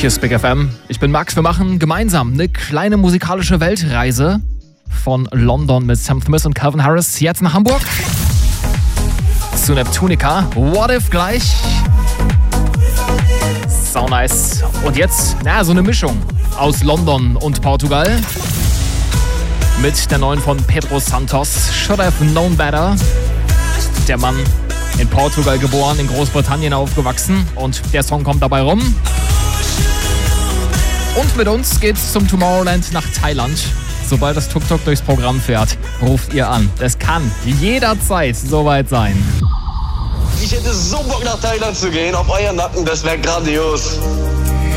Hier ist Big FM. Ich bin Max. Wir machen gemeinsam eine kleine musikalische Weltreise von London mit Sam Smith und Calvin Harris jetzt nach Hamburg zu Neptunica. What If gleich. So nice. Und jetzt, so eine Mischung aus London und Portugal mit der neuen von Pedro Santos, Should Have Known Better. Der Mann in Portugal geboren, in Großbritannien aufgewachsen und der Song kommt dabei rum. Und mit uns geht's zum Tomorrowland nach Thailand. Sobald das Tuk-Tuk durchs Programm fährt, ruft ihr an. Das kann jederzeit soweit sein. Ich hätte so Bock nach Thailand zu gehen, auf euren Nacken, das wäre grandios.